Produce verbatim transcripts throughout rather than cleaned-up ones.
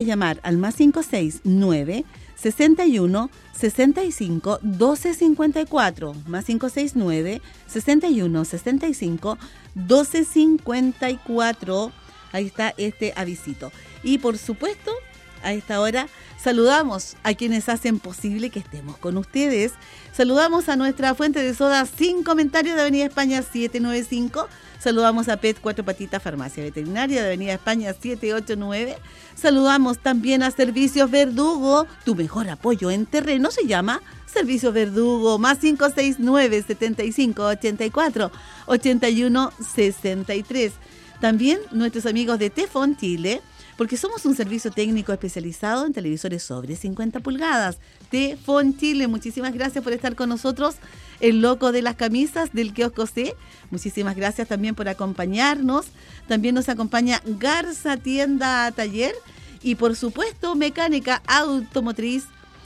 llamar al más cinco seis nueve, sesenta y uno, sesenta y cinco, doce cincuenta y cuatro, más cinco seis nueve, sesenta y uno, sesenta y cinco, doce cincuenta y cuatro. Ahí está este avisito. Y por supuesto, a esta hora saludamos a quienes hacen posible que estemos con ustedes. Saludamos a nuestra fuente de soda sin comentarios de Avenida España setecientos noventa y cinco. Saludamos a P E T Cuatro Patitas Farmacia Veterinaria de Avenida España setecientos ochenta y nueve. Saludamos también a Servicios Verdugo. Tu mejor apoyo en terreno se llama Servicios Verdugo. Más cinco seis nueve, setenta y cinco, ochenta y cuatro, ochenta y uno, sesenta y tres. También nuestros amigos de Tefón Chile, porque somos un servicio técnico especializado en televisores sobre cincuenta pulgadas. Tefón Chile, muchísimas gracias por estar con nosotros. El loco de las camisas del kiosco C, muchísimas gracias también por acompañarnos. También nos acompaña Garza Tienda Taller y por supuesto Mecánica Automotriz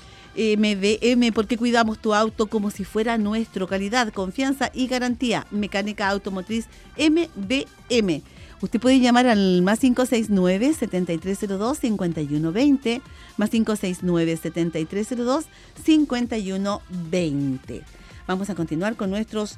M B M, porque cuidamos tu auto como si fuera nuestro. Calidad, confianza y garantía. Mecánica Automotriz M B M. Usted puede llamar al más cinco seis nueve, setenta y tres cero dos, cincuenta y uno veinte, más cinco seis nueve, setenta y tres cero dos, cincuenta y uno veinte. Vamos a continuar con nuestros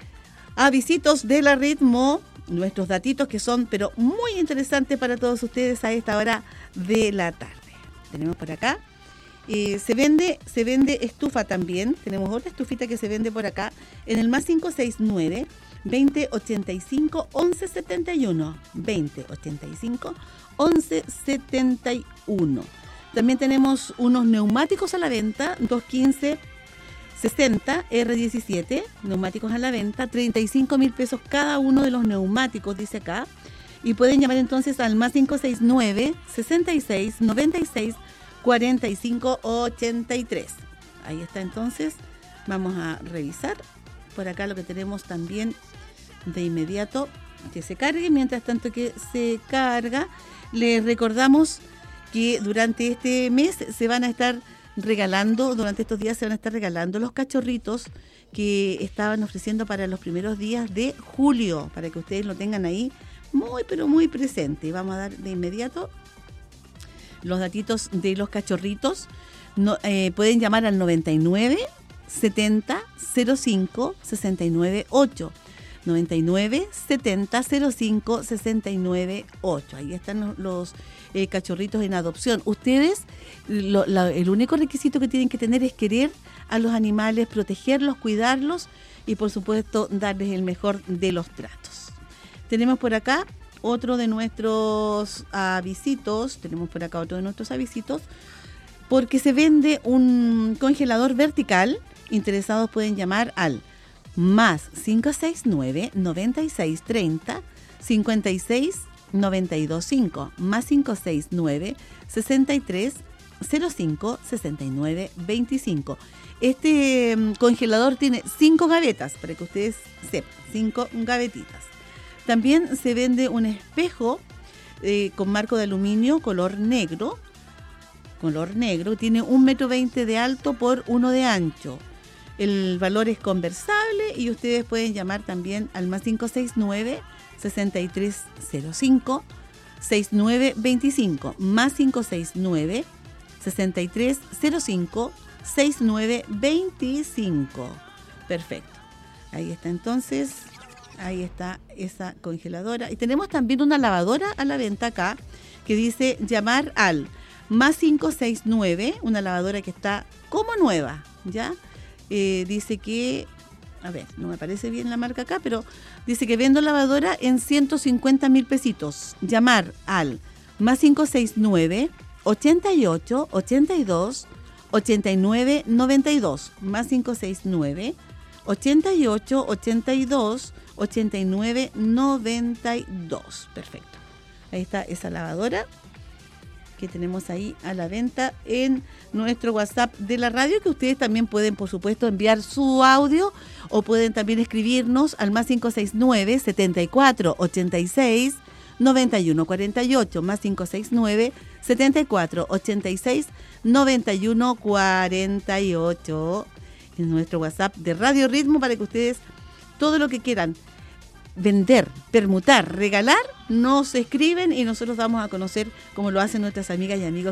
avisitos de la Ritmo, nuestros datitos que son pero muy interesantes para todos ustedes a esta hora de la tarde. Tenemos por acá, eh, se vende se vende estufa también, tenemos otra estufita que se vende por acá en el más cinco seis nueve, veinte ochenta y cinco, once setenta y uno, veinte ochenta y cinco, once setenta y uno. También tenemos unos neumáticos a la venta, doscientos quince sesenta R diecisiete, neumáticos a la venta, treinta y cinco mil pesos cada uno de los neumáticos, dice acá. Y pueden llamar entonces al más cinco seis nueve, sesenta y seis, noventa y seis, cuarenta y cinco, ochenta y tres. Ahí está entonces, vamos a revisar por acá lo que tenemos también de inmediato que se cargue. Mientras tanto que se carga, les recordamos que durante este mes se van a estar regalando, durante estos días se van a estar regalando los cachorritos que estaban ofreciendo para los primeros días de julio, para que ustedes lo tengan ahí muy pero muy presente. Vamos a dar de inmediato los datitos de los cachorritos. No, eh, pueden llamar al noventa y nueve, setenta, cero cinco, sesenta y nueve, ocho. noventa y nueve, setenta, cero cinco, sesenta y nueve, ocho. Ahí están los, los eh, cachorritos en adopción. Ustedes, lo, la, el único requisito que tienen que tener es querer a los animales, protegerlos, cuidarlos y por supuesto darles el mejor de los tratos. Tenemos por acá otro de nuestros avisitos, tenemos por acá otro de nuestros avisitos, porque se vende un congelador vertical. Interesados pueden llamar al más cinco seis nueve, noventa y seis, treinta, cincuenta y seis, noventa y dos, cinco, más cinco seis nueve, sesenta y tres, cero cinco, sesenta y nueve, veinticinco. Este um, congelador tiene cinco gavetas, para que ustedes sepan, cinco gavetitas. También se vende un espejo eh, con marco de aluminio color negro, color negro, tiene un metro veinte de alto por uno de ancho. El valor es conversable y ustedes pueden llamar también al más cinco seis nueve, sesenta y tres cero cinco, sesenta y nueve veinticinco, más cinco seis nueve, sesenta y tres cero cinco, sesenta y nueve veinticinco. Perfecto. Ahí está entonces, ahí está esa congeladora. Y tenemos también una lavadora a la venta acá que dice llamar al más cinco seis nueve, una lavadora que está como nueva, ¿ya? Eh, dice que, a ver, no me parece bien la marca acá, pero dice que vendo lavadora en ciento cincuenta mil pesitos. Llamar al más cinco seis nueve, ochenta y ocho, ochenta y dos, ochenta y nueve, noventa y dos, más cinco seis nueve, ochenta y ocho, ochenta y dos, ochenta y nueve, noventa y dos. Perfecto. Ahí está esa lavadora que tenemos ahí a la venta en nuestro WhatsApp de la radio, que ustedes también pueden, por supuesto, enviar su audio o pueden también escribirnos al más cinco seis nueve, setenta y cuatro, ochenta y seis, noventa y uno cuarenta y ocho, más cinco seis nueve, setenta y cuatro, ochenta y seis, noventa y uno cuarenta y ocho en nuestro WhatsApp de Radio Ritmo, para que ustedes todo lo que quieran vender, permutar, regalar, nos escriben y nosotros damos a conocer, como lo hacen nuestras amigas y amigos